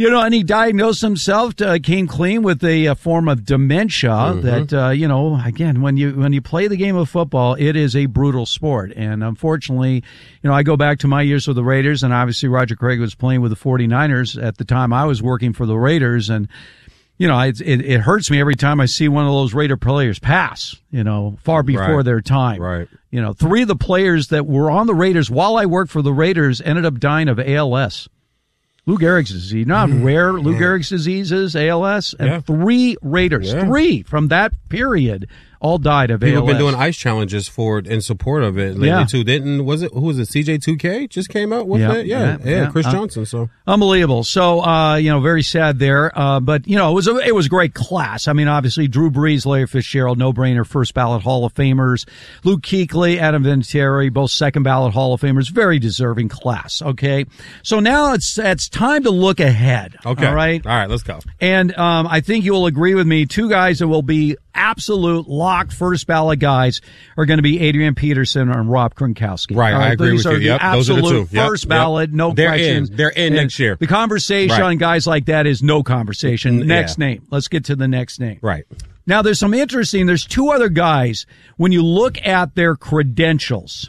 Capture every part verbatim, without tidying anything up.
You know, and he diagnosed himself, uh, came clean with a, a form of dementia mm-hmm. that, uh, you know, again, when you when you play the game of football, it is a brutal sport. And unfortunately, you know, I go back to my years with the Raiders, and obviously Roger Craig was playing with the forty-niners at the time I was working for the Raiders. And, you know, it, it, it hurts me every time I see one of those Raider players pass, you know, far before right. their time. Right. You know, three of the players that were on the Raiders while I worked for the Raiders ended up dying of A L S. Lou Gehrig's disease. You know how rare Lou Gehrig's disease is, A L S? And yeah. three Raiders, yeah. three from that period, all died of People A L S. People have been doing ice challenges for in support of it lately, yeah. too. Didn't, was it, who was it, C J two K just came out with yeah. it? Yeah, yeah, yeah, yeah. Chris uh, Johnson, so. Unbelievable. So, uh, you know, very sad there. Uh, but, you know, it was a, it was a great class. I mean, obviously, Drew Brees, Larry Fitzgerald, no-brainer, first ballot Hall of Famers. Luke Kuechly, Adam Vinatieri, both second ballot Hall of Famers. Very deserving class, okay? So now it's, it's time to look ahead. Okay. All right? All right, let's go. And, um, I think you'll agree with me, two guys that will be absolute lock first ballot guys are going to be Adrian Peterson and Rob Gronkowski. Right, right, I agree these with are you. Yep, the those are the absolute two. Yep, first yep. ballot, no They're questions. in. They're in and next year. The conversation right. on guys like that is no conversation. Next yeah. name. Let's get to the next name. Right. Now, there's some interesting, there's two other guys, when you look at their credentials,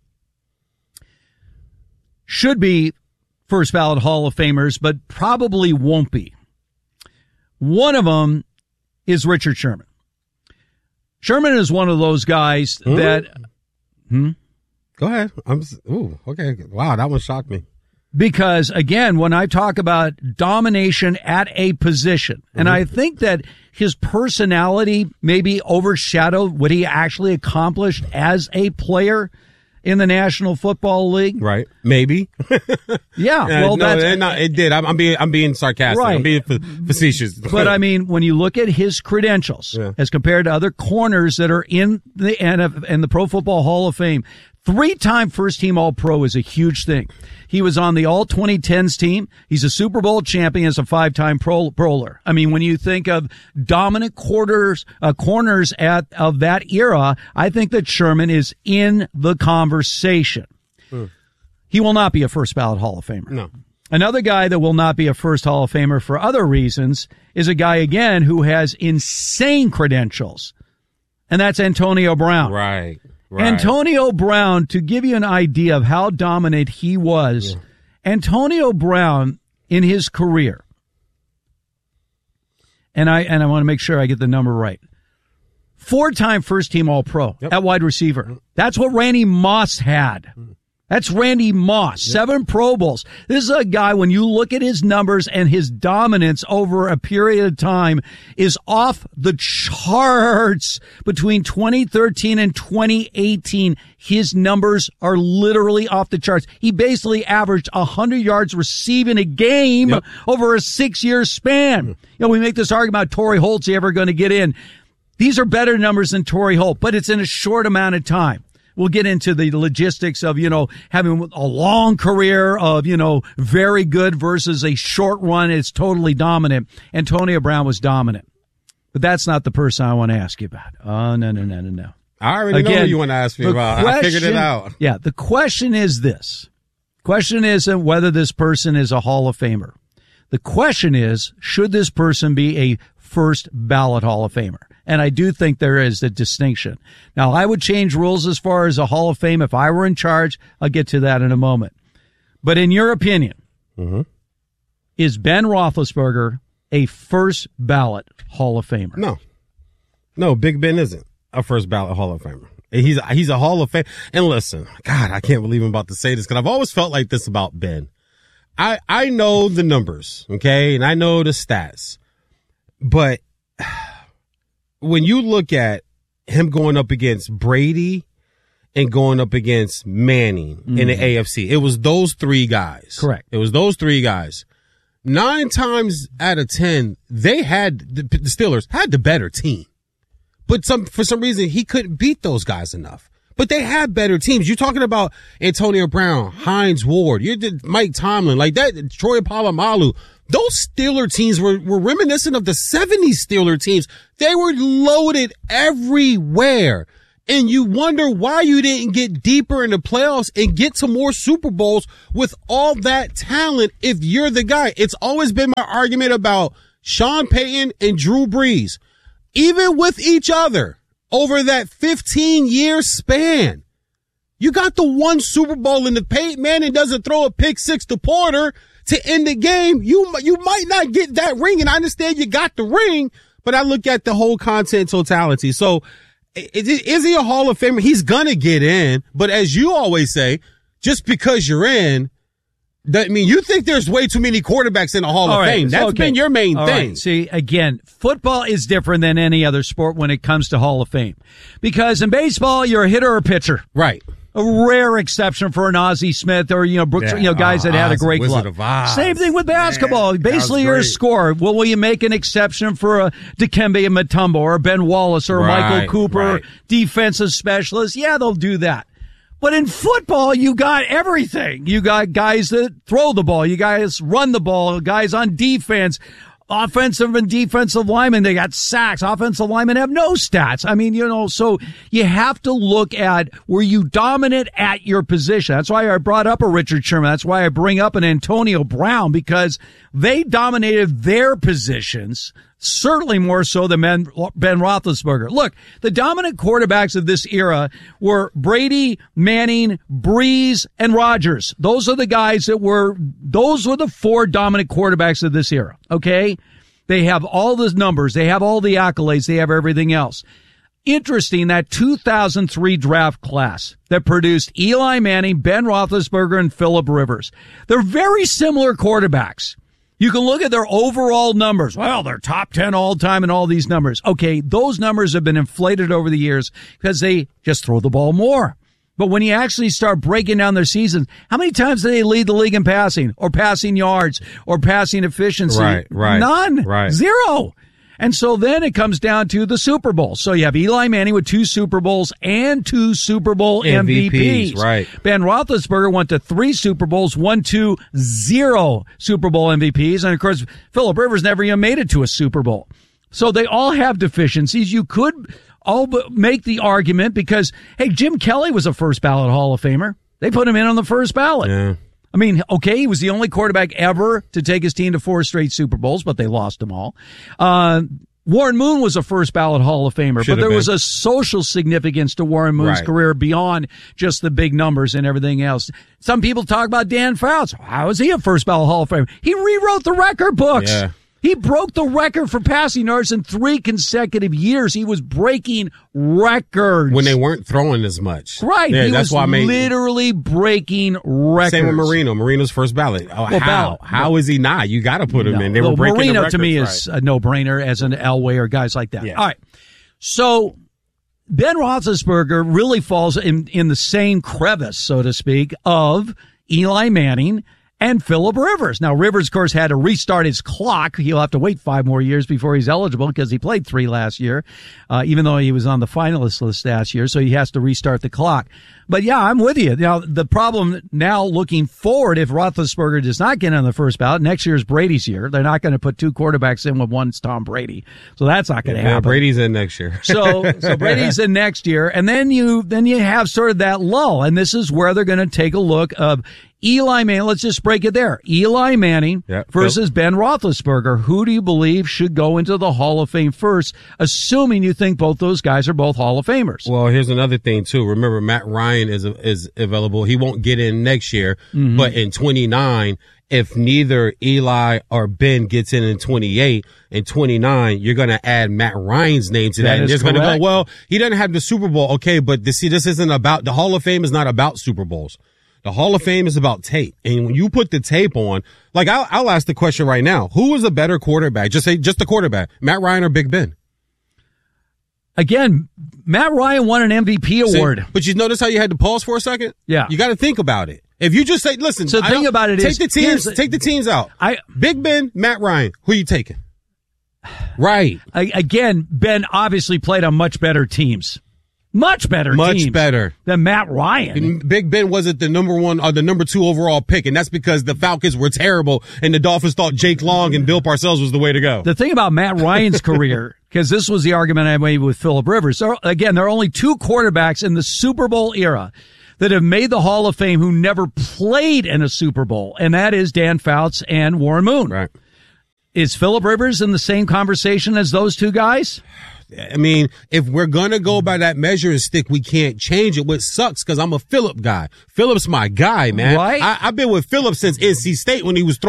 should be first ballot Hall of Famers, but probably won't be. One of them is Richard Sherman. Sherman is one of those guys mm. that... Hmm? Go ahead. I'm. Ooh, okay. Wow, that one shocked me. Because, again, when I talk about domination at a position, mm-hmm. and I think that his personality maybe overshadowed what he actually accomplished as a player in the National Football League. Right. Maybe. Yeah. Uh, well, no, that's it, no, it did. I'm, I'm being, I'm being sarcastic. Right. I'm being facetious. But I mean, when you look at his credentials yeah. as compared to other corners that are in the N F L and the Pro Football Hall of Fame, three-time first-team All-Pro is a huge thing. He was on the All twenty tens team. He's a Super Bowl champion as a five-time pro bowler. I mean, when you think of dominant quarters, uh, corners at of that era, I think that Sherman is in the conversation. Hmm. He will not be a first-ballot Hall of Famer. No. Another guy that will not be a first Hall of Famer for other reasons is a guy, again, who has insane credentials, and that's Antonio Brown. Right. Right. Antonio Brown, to give you an idea of how dominant he was, yeah. Antonio Brown in his career, and I and I want to make sure I get the number right, four-time first-team All-Pro yep. at wide receiver. That's what Randy Moss had. That's Randy Moss, yep. seven Pro Bowls. This is a guy, when you look at his numbers and his dominance over a period of time, is off the charts. Between twenty thirteen and twenty eighteen, his numbers are literally off the charts. He basically averaged one hundred yards receiving a game yep. over a six-year span. You know, we make this argument about Torrey Holt's ever going to get in. These are better numbers than Torrey Holt, but it's in a short amount of time. We'll get into the logistics of, you know, having a long career of, you know, very good versus a short run. It's totally dominant. Antonio Brown was dominant. But that's not the person I want to ask you about. Oh, no, no, no, no, no. I already Again, know who you want to ask me about. Question, I figured it out. Yeah, the question is this. Question isn't whether this person is a Hall of Famer. The question is, should this person be a first ballot Hall of Famer? And I do think there is a distinction. Now, I would change rules as far as a Hall of Fame if I were in charge. I'll get to that in a moment. But in your opinion, mm-hmm. is Ben Roethlisberger a first ballot Hall of Famer? No. No, Big Ben isn't a first ballot Hall of Famer. He's, he's a Hall of Fame. And listen, God, I can't believe I'm about to say this because I've always felt like this about Ben. I, I know the numbers, okay? And I know the stats. But when you look at him going up against Brady and going up against Manning mm-hmm. in the A F C, it was those three guys. Correct. It was those three guys. Nine times out of ten, they had, the, the Steelers had the better team. But some, for some reason, he couldn't beat those guys enough. But they had better teams. You're talking about Antonio Brown, Hines Ward, you did Mike Tomlin, like that, Troy Polamalu. Those Steeler teams were, were reminiscent of the seventies Steeler teams. They were loaded everywhere. And you wonder why you didn't get deeper in the playoffs and get to more Super Bowls with all that talent if you're the guy. It's always been my argument about Sean Payton and Drew Brees. Even with each other over that fifteen-year span, you got the one Super Bowl in the Peyton Manning doesn't throw a pick six to Porter to end the game. You, you might not get that ring, and I understand you got the ring, but I look at the whole content totality. So, Is, is he a Hall of Famer? He's gonna get in, but as you always say, just because you're in, that I mean you think there's way too many quarterbacks in the Hall All of right, Fame. That's okay. been your main All thing. Right. See, again, football is different than any other sport when it comes to Hall of Fame, because in baseball you're a hitter or a pitcher. Right. A rare exception for an Ozzie Smith or, you know, Brooks, Yeah. you know, guys oh, that had Oz, a great Wizard glove. Of Oz. Same thing with basketball. Man, Basically, you're a great. scorer. Well, will you make an exception for a Dikembe Mutombo or a Ben Wallace or a Right, Michael Cooper, right. defensive specialist? Yeah, they'll do that. But in football, you got everything. You got guys that throw the ball. You guys run the ball. Guys on defense. Offensive and defensive linemen, they got sacks. Offensive linemen have no stats. I mean, you know, so you have to look at were you dominant at your position. That's why I brought up a Richard Sherman. That's why I bring up an Antonio Brown, because they dominated their positions, certainly more so than Ben, Ben Roethlisberger. Look, the dominant quarterbacks of this era were Brady, Manning, Breeze, and Rodgers. Those are the guys that were, those were the four dominant quarterbacks of this era, okay? They have all the numbers. They have all the accolades. They have everything else. Interesting, that two thousand three draft class that produced Eli Manning, Ben Roethlisberger, and Phillip Rivers. They're very similar quarterbacks. You can look at their overall numbers. Well, they're top ten all time and all these numbers. Okay, those numbers have been inflated over the years because they just throw the ball more. But when you actually start breaking down their seasons, how many times do they lead the league in passing or passing yards or passing efficiency? Right, right. None. Right. Zero. And so then it comes down to the Super Bowl. So you have Eli Manning with two Super Bowls and two Super Bowl M V Ps. M V Ps, right. Ben Roethlisberger went to three Super Bowls, one, two, zero Super Bowl M V Ps. And of course, Phillip Rivers never even made it to a Super Bowl. So they all have deficiencies. You could all but make the argument because, hey, Jim Kelly was a first ballot Hall of Famer. They put him in on the first ballot. Yeah. I mean, okay, he was the only quarterback ever to take his team to four straight Super Bowls, but they lost them all. Uh, Warren Moon was a first ballot Hall of Famer, Should but there been. was a social significance to Warren Moon's Right. career beyond just the big numbers and everything else. Some people talk about Dan Fouts. How is he a first ballot Hall of Famer? He rewrote the record books. Yeah. He broke the record for passing yards in three consecutive years. He was breaking records. When they weren't throwing as much. Right. Yeah, he that's was why I made literally breaking records. Same with Marino. Marino's first ballot. Oh, Well, how? ballot. How is he not? You got to put him No. in. They Well, were breaking Marino the records. to me right. is a no-brainer as an Elway or guys like that. Yeah. All right. So Ben Roethlisberger really falls in, in the same crevice, so to speak, of Eli Manning and Phillip Rivers. Now, Rivers, of course, had to restart his clock. He'll have to wait five more years before he's eligible because he played three last year, uh, even though he was on the finalist list last year. So he has to restart the clock. But yeah, I'm with you. Now, the problem now looking forward, if Roethlisberger does not get on the first ballot, next year is Brady's year. They're not going to put two quarterbacks in when one's Tom Brady. So that's not going to Yeah, happen. Brady's in next year. So, so Brady's in next year, and then you, then you have sort of that lull, and this is where they're going to take a look of Eli Manning. Let's just break it there. Eli Manning Yeah, versus Ben Roethlisberger. Who do you believe should go into the Hall of Fame first, assuming you think both those guys are both Hall of Famers? Well, here's another thing too. Remember, Matt Ryan is is available. He won't get in next year, Mm-hmm. but in twenty-nine, if neither Eli or Ben gets in in twenty-eight, in twenty-nine, you're going to add Matt Ryan's name to that. That and is there's going to go, correct. well, he doesn't have the Super Bowl. Okay, but this, see, this isn't about, the Hall of Fame is not about Super Bowls. The Hall of Fame is about tape. And when you put the tape on, like I'll, I'll ask the question right now. Who was a better quarterback? Just say, just the quarterback, Matt Ryan or Big Ben? Again, Matt Ryan won an M V P See, award. but you notice how you had to pause for a second? Yeah. You got to think about it. If you just say, listen, So the I thing don't- about it take is- the teams, here's the- take the teams out. I, Big Ben, Matt Ryan, who you taking? Right. I again, Ben obviously played on much better teams. Much better Much teams better. than Matt Ryan. Big Ben wasn't the number one or the number two overall pick, and that's because the Falcons were terrible, and the Dolphins thought Jake Long and Bill Parcells was the way to go. The thing about Matt Ryan's career, because this was the argument I made with Phillip Rivers. So again, there are only two quarterbacks in the Super Bowl era that have made the Hall of Fame who never played in a Super Bowl, and that is Dan Fouts and Warren Moon. Right. Is Phillip Rivers in the same conversation as those two guys? I mean, if we're going to go by that measuring stick, we can't change it, which sucks because I'm a Phillip guy. Phillip's my guy, man. Right. I, I've been with Phillip since N C State when he was throwing